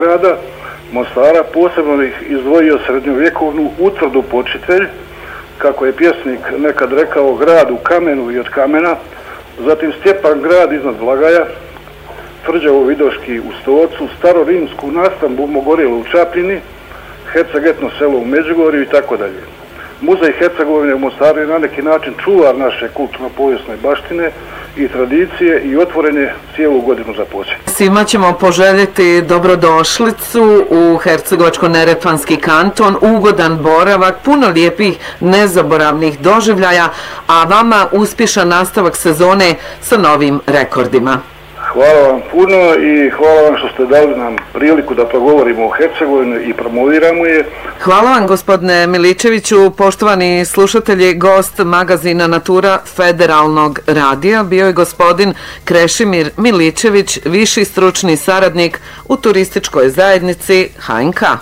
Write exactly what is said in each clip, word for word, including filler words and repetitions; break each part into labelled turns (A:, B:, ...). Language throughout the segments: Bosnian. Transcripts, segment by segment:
A: grada Mostara posebno bih izdvojio srednjovjekovnu utvrdu Počitelj, kako je pjesnik nekad rekao, grad u kamenu i od kamena, zatim Stjepan grad iznad Vlagaja, Tvrđavo Vidoški u Stocu, Starorimsku nastambu Mogorjelu u Čapljini, Hercegetno selo u Međugorju i tako dalje. Muzej Hercegovine u Mostaru je na neki način čuvar naše kulturno-povijesne baštine i tradicije i otvoren je cijelu godinu za posjet.
B: Svima ćemo poželjeti dobrodošlicu u Hercegovačko-neretvanski kanton, ugodan boravak, puno lijepih nezaboravnih doživljaja, a vama uspješan nastavak sezone sa novim rekordima.
A: Hvala vam puno i hvala vam što ste dali nam priliku da progovorimo o Hercegovini i promoviramo je.
B: Hvala vam, gospodine Miličeviću. Poštovani slušatelji, gost magazina Natura Federalnog radija bio je gospodin Krešimir Miličević, viši stručni saradnik u turističkoj zajednici H N K.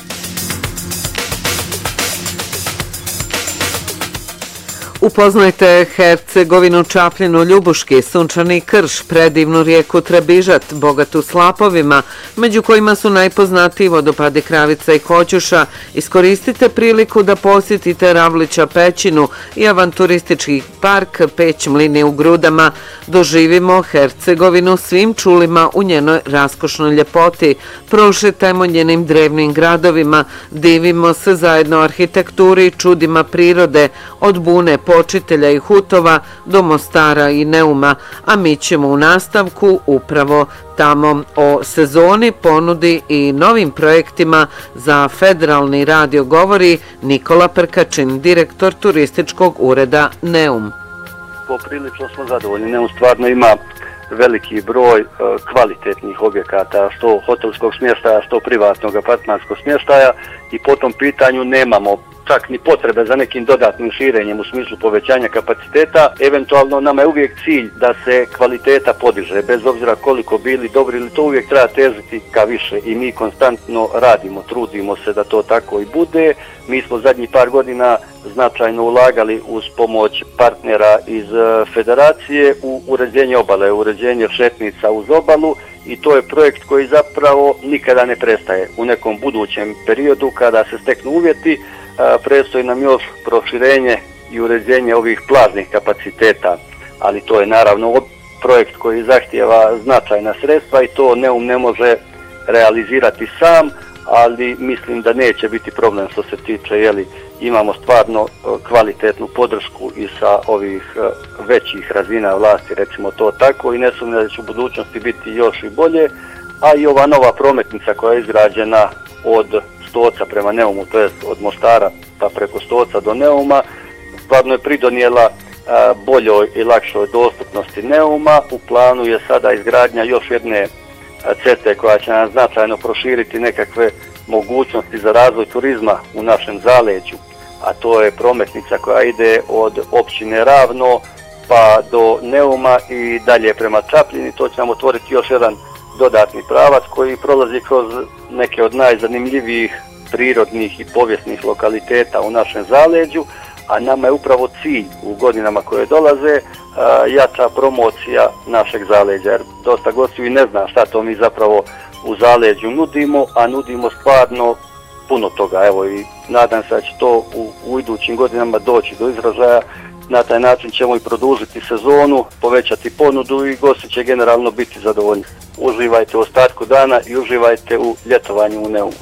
B: Upoznajte Hercegovinu, Čapljinu, Ljubuški, Sunčani Krš, predivnu rijeku Trebižat, bogatu slapovima, među kojima su najpoznatiji vodopadi Kravica i Koćuša. Iskoristite priliku da posjetite Ravlića pećinu i avanturistički park Peć Mlini u Grudama. Doživimo Hercegovinu svim čulima u njenoj raskošnoj ljepoti. Prošetajmo njenim drevnim gradovima, divimo se zajedno arhitekturi i čudima prirode, od Bune, Počitelja i Hutova do Mostara i Neuma, a mi ćemo u nastavku upravo tamo o sezoni, ponudi i novim projektima za Federalni radio govori Nikola Prkačin, direktor turističkog ureda Neum.
C: Poprilično smo zadovoljni. Neum stvarno ima veliki broj kvalitetnih objekata, što hotelskog smještaja, što privatnog apartmanskog smještaja, i po tom pitanju nemamo čak ni potrebe za nekim dodatnim širenjem u smislu povećanja kapaciteta. Eventualno nama je uvijek cilj da se kvaliteta podiže, bez obzira koliko bili dobri, ili to uvijek treba težiti ka više, i mi konstantno radimo, trudimo se da to tako i bude. Mi smo zadnjih par godina značajno ulagali uz pomoć partnera iz federacije u uređenje obale, uređenje šetnica uz obalu, i to je projekt koji zapravo nikada ne prestaje. U nekom budućem periodu, kada se steknu uvjeti, predstoji nam još proširenje i uređenje ovih plažnih kapaciteta, ali to je naravno projekt koji zahtijeva značajna sredstva i to Neum ne može realizirati sam, ali mislim da neće biti problem što se tiče, jeli, imamo stvarno kvalitetnu podršku i sa ovih većih razina vlasti, recimo to tako, i ne sumnjam da će u budućnosti biti još i bolje, a i ova nova prometnica koja je izgrađena od Stoca prema Neumu, to jest od Mostara pa preko Stoca do Neuma, stvarno je pridonijela boljoj i lakšoj dostupnosti Neuma. U planu je sada izgradnja još jedne ceste koja će nam značajno proširiti nekakve mogućnosti za razvoj turizma u našem zaleđu, a to je prometnica koja ide od općine Ravno pa do Neuma i dalje prema Čapljini. To će nam otvoriti još jedan dodatni pravac koji prolazi kroz neke od najzanimljivijih prirodnih i povijesnih lokaliteta u našem zaleđu, a nama je upravo cilj u godinama koje dolaze jača promocija našeg zaleđa, jer dosta gostiju i ne zna šta to mi zapravo u zaleđu nudimo, a nudimo stvarno puno toga. Evo, i nadam se da će to u, u idućim godinama doći do izražaja. Na taj način ćemo i produžiti sezonu, povećati ponudu i gosti će generalno biti zadovoljni. Uživajte u ostatku dana i uživajte u ljetovanju u Neumu.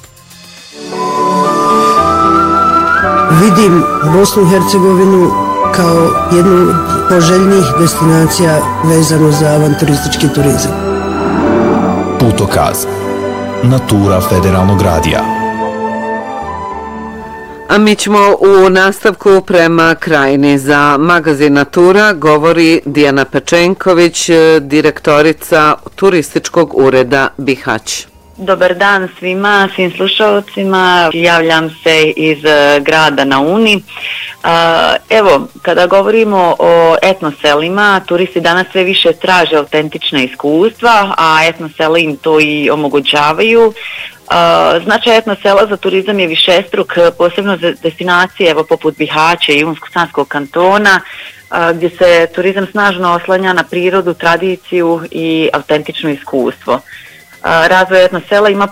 D: Vidim Bosnu i Hercegovinu kao jednu od poželjnijih destinacija vezano za avanturistički turizam.
E: Putokaz. Natura Federalnog radija.
B: A mi ćemo u nastavku prema krajini. Za magazin Natura govori Dijana Pečenković, direktorica turističkog ureda Bihać.
F: Dobar dan svima, svim slušalcima. Javljam se iz grada na Uni. Evo, kada govorimo o etnoselima, turisti danas sve više traže autentična iskustva, a etnosela im to i omogućavaju. Značaj etnosela za turizam je višestruk, posebno za destinacije evo, poput Bihaća i Unsko-Sanskog kantona, gdje se turizam snažno oslanja na prirodu, tradiciju i autentično iskustvo. Razvoj etnosela ima